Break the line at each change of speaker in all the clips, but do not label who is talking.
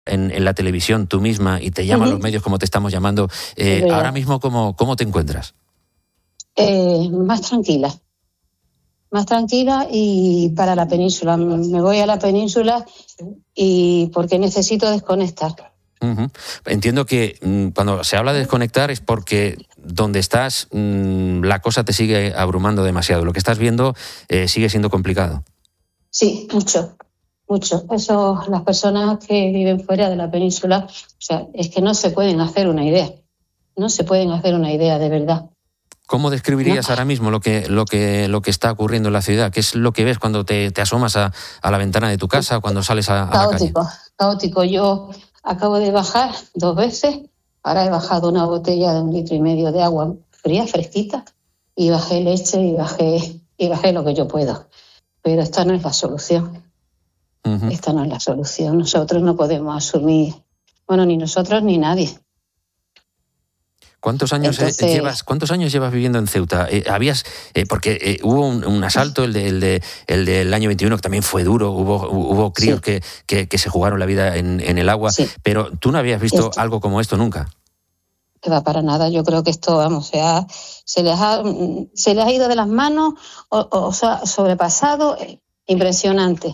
en la televisión tú misma y te llaman los medios como te estamos llamando, ahora mismo ¿cómo te encuentras?
Más tranquila y para la península. Me voy a la península y porque necesito desconectar.
Entiendo que cuando se habla de desconectar es porque donde estás la cosa te sigue abrumando demasiado. Lo que estás viendo sigue siendo complicado.
Sí, mucho. Eso, las personas que viven fuera de la península, o sea, es que no se pueden hacer una idea. No se pueden hacer una idea, de verdad.
¿Cómo describirías ahora mismo lo que está ocurriendo en la ciudad? ¿Qué es lo que ves cuando te asomas a la ventana de tu casa o cuando sales a la calle?
Caótico. Yo acabo de bajar 2 veces. Ahora he bajado una botella de 1,5 litros de agua fría, fresquita, y bajé leche y bajé lo que yo puedo. Pero esta no es la solución. Esta no es la solución. Nosotros no podemos asumir, bueno, ni nosotros ni nadie.
¿Cuántos años llevas viviendo en Ceuta? Porque hubo un asalto, el del año 21, que también fue duro, hubo críos que se jugaron la vida en el agua, pero tú no habías visto algo como esto nunca.
Que va para nada. Yo creo que esto, vamos, se les ha ido de las manos, o sea, sobrepasado. Impresionante.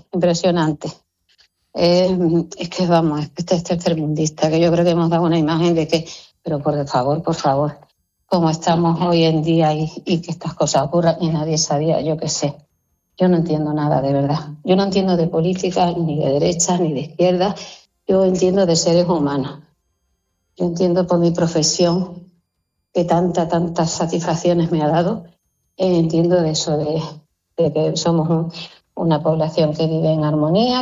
Es que, vamos, este es tercermundista, que yo creo que hemos dado una imagen de que, pero por favor, cómo estamos hoy en día y que estas cosas ocurran y nadie sabía, yo qué sé. Yo no entiendo nada, de verdad. Yo no entiendo de política, ni de derecha, ni de izquierda. Yo entiendo de seres humanos. Yo entiendo por mi profesión que tantas satisfacciones me ha dado. Entiendo de eso, de que somos una población que vive en armonía,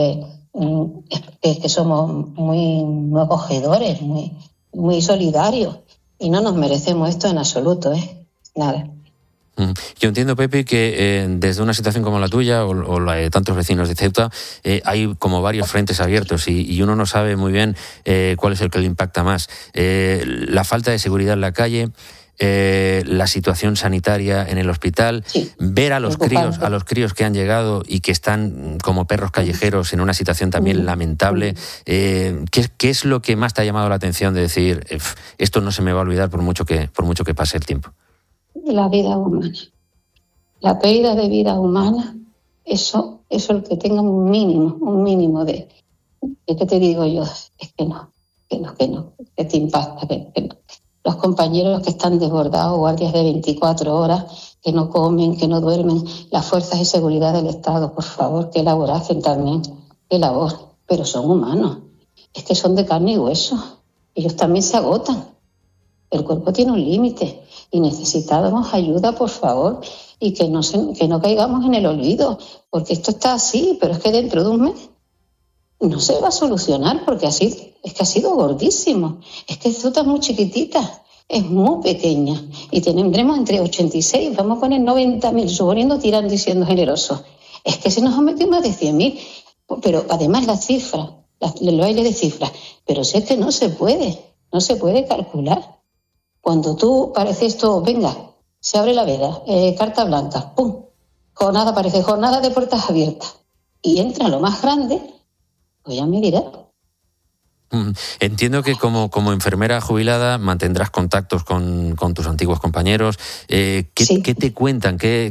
que somos muy acogedores, muy solidarios, y no nos merecemos esto en absoluto, nada.
Yo entiendo, Pepe, que desde una situación como la tuya o la de tantos vecinos de Ceuta, hay como varios frentes abiertos y uno no sabe muy bien cuál es el que le impacta más. La falta de seguridad en la calle, la situación sanitaria en el hospital, ver a los críos que han llegado y que están como perros callejeros en una situación también lamentable. ¿Qué es lo que más te ha llamado la atención de decir, esto no se me va a olvidar por mucho que pase el tiempo?
La vida humana, la pérdida de vida humana, eso el que tenga un mínimo de ¿qué te digo yo? Es que no, que te impacta, que no. Los compañeros que están desbordados, guardias de 24 horas, que no comen, que no duermen, las fuerzas de seguridad del Estado, por favor, qué labor hacen también, qué labor, pero son humanos, es que son de carne y hueso, ellos también se agotan. El cuerpo tiene un límite y necesitamos ayuda, por favor, y que no caigamos en el olvido, porque esto está así, pero es que dentro de un mes no se va a solucionar, porque es que ha sido gordísimo. Es que Ceuta es muy chiquitita, es muy pequeña, y tendremos entre 86, vamos a poner 90.000, suponiendo, tirando y siendo generosos. Es que se nos han metido más de 100.000, pero además las cifras, el baile de cifras, pero si es que no se puede calcular. Cuando tú parece esto, venga, se abre la veda, carta blanca, ¡pum! Parece jornada de puertas abiertas. Y entra lo más grande, pues ya me dirás.
Entiendo que como enfermera jubilada mantendrás contactos con tus antiguos compañeros. ¿Qué te cuentan? ¿Qué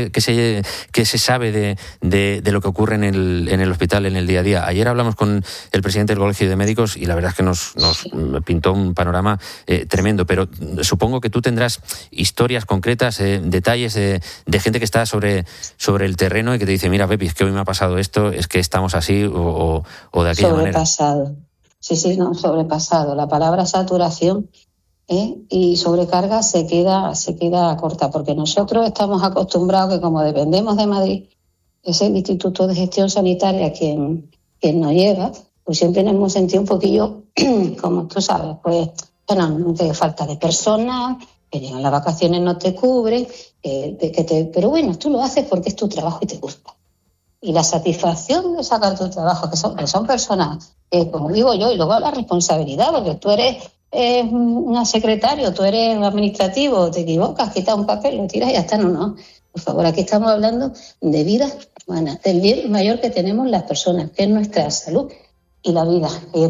se sabe de lo que ocurre en el hospital en el día a día? Ayer hablamos con el presidente del Colegio de Médicos y la verdad es que nos pintó un panorama tremendo, pero supongo que tú tendrás historias concretas, detalles de gente que está sobre el terreno y que te dice, mira, Pepi, es que hoy me ha pasado esto, es que estamos así o de aquella manera.
Sí, no, sobrepasado. La palabra saturación y sobrecarga se queda corta, porque nosotros estamos acostumbrados que como dependemos de Madrid, es el Instituto de Gestión Sanitaria quien nos lleva, pues siempre nos hemos sentido un poquillo, como tú sabes, pues bueno, de falta de personal, que llegan las vacaciones no te cubren, pero bueno, tú lo haces porque es tu trabajo y te gusta. Y la satisfacción de sacar tu trabajo, que son personas, como digo yo, y luego la responsabilidad, porque tú eres un secretario, tú eres un administrativo, te equivocas, quitas un papel, lo tiras y ya está. No. Por favor, aquí estamos hablando de vidas humanas, del bien mayor que tenemos las personas, que es nuestra salud. y la vida.